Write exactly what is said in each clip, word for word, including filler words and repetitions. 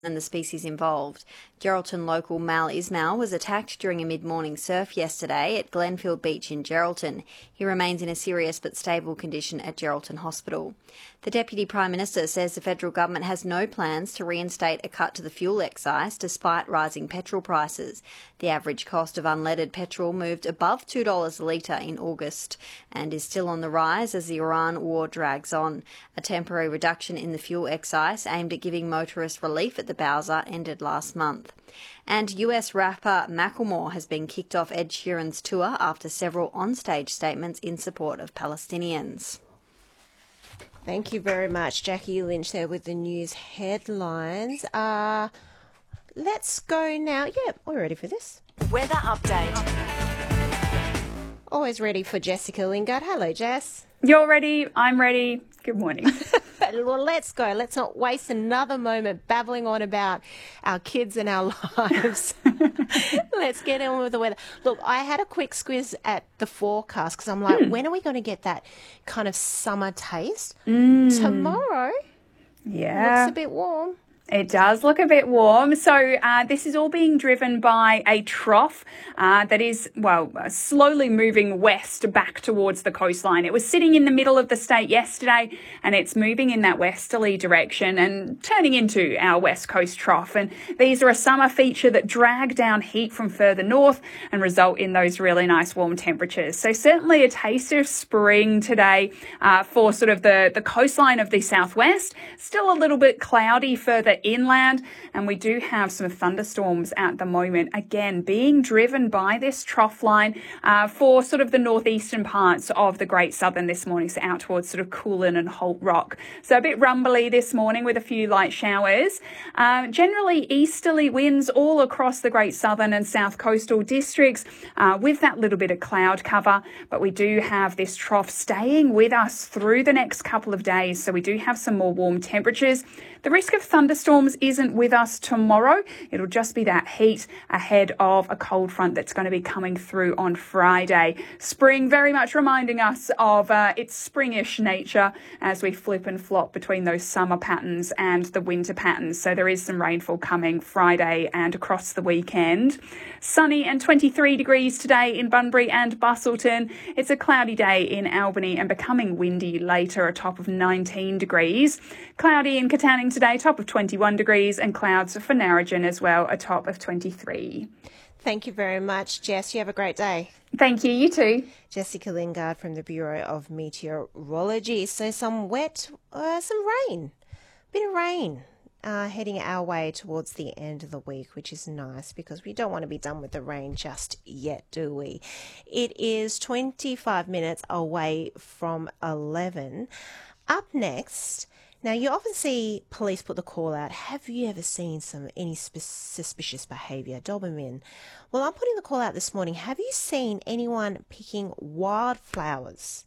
and the species involved. Geraldton local Mal Ismail was attacked during a mid-morning surf yesterday at Glenfield Beach in Geraldton. He remains in a serious but stable condition at Geraldton Hospital. The Deputy Prime Minister says the federal government has no plans to reinstate a cut to the fuel excise despite rising petrol prices. The average cost of unleaded petrol moved above two dollars a litre in August and is still on the rise as the Iran war drags on. A temporary reduction in the fuel excise aimed at giving motorists relief at the Bowser ended last month. And U S rapper Macklemore has been kicked off Ed Sheeran's tour after several onstage statements in support of Palestinians. Thank you very much, Jackie Lynch there with the news headlines. Uh, let's go now. Yeah, we're ready for this. Weather update. Always ready for Jessica Lingard. Hello, Jess. You're ready. I'm ready. Good morning. Well, let's go. Let's not waste another moment babbling on about our kids and our lives. Let's get on with the weather. Look, I had a quick squiz at the forecast because I'm like, mm. when are we going to get that kind of summer taste? Mm. Tomorrow. Yeah. Looks a bit warm. It does look a bit warm. So uh, this is all being driven by a trough uh, that is, well, slowly moving west back towards the coastline. It was sitting in the middle of the state yesterday and it's moving in that westerly direction and turning into our west coast trough. And these are a summer feature that drag down heat from further north and result in those really nice warm temperatures. So certainly a taste of spring today uh, for sort of the, the coastline of the southwest. Still a little bit cloudy further inland, and we do have some thunderstorms at the moment, again being driven by this trough line uh, for sort of the northeastern parts of the Great Southern this morning, so out towards sort of Coolin and Holt Rock. So a bit rumbly this morning with a few light showers. Uh, generally easterly winds all across the Great Southern and South Coastal districts uh, with that little bit of cloud cover, but we do have this trough staying with us through the next couple of days, so we do have some more warm temperatures. The risk of thunderstorms isn't with us tomorrow. It'll just be that heat ahead of a cold front that's going to be coming through on Friday. Spring very much reminding us of uh, its springish nature as we flip and flop between those summer patterns and the winter patterns. So there is some rainfall coming Friday and across the weekend. Sunny and twenty-three degrees today in Bunbury and Busselton. It's a cloudy day in Albany and becoming windy later, a top of nineteen degrees. Cloudy in Katanning today, top of twenty-one degrees, and clouds for Narrogin as well, a top of twenty-three. Thank you very much, Jess. You have a great day. Thank you. You too. Jessica Lingard from the Bureau of Meteorology. So some wet, uh, some rain, bit of rain uh, heading our way towards the end of the week, which is nice because we don't want to be done with the rain just yet, do we? It is twenty-five minutes away from eleven. Up next, now you often see police put the call out, have you ever seen some any sp- suspicious behaviour? Doberman. Well, I'm putting the call out this morning. Have you seen anyone picking wildflowers?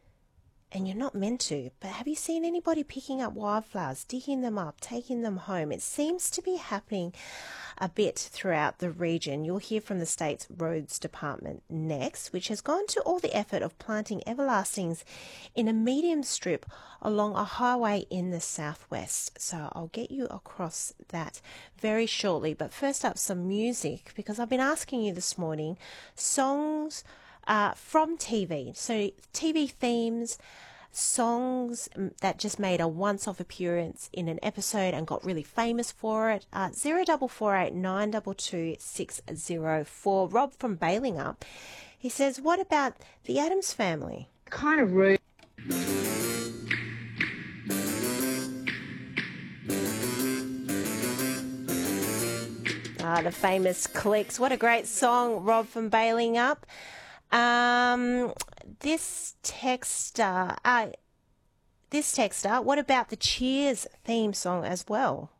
And you're not meant to, but have you seen anybody picking up wildflowers, digging them up, taking them home? It seems to be happening a bit throughout the region. You'll hear from the state's Roads Department next, which has gone to all the effort of planting everlastings in a medium strip along a highway in the southwest. So I'll get you across that very shortly. But first up, some music, because I've been asking you this morning, songs uh, from T V. So T V themes, songs that just made a once-off appearance in an episode and got really famous for it. Uh, zero double four eight nine two two six zero four. Rob from Bailing Up, he says, what about the Addams Family? Kind of rude. Ah, the famous Clicks. What a great song, Rob from Bailing Up. Um, this texter, uh, this texter, what about the Cheers theme song as well?